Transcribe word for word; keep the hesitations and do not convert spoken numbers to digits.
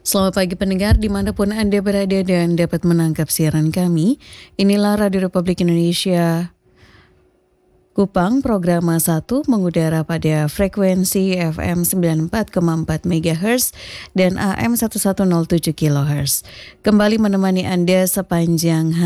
Selamat pagi pendengar dimanapun Anda berada dan dapat menangkap siaran kami. Inilah Radio Republik Indonesia Kupang, program satu mengudara pada frekuensi F M sembilan puluh empat koma empat megahertz dan A M seribu seratus tujuh kilohertz. Kembali menemani Anda sepanjang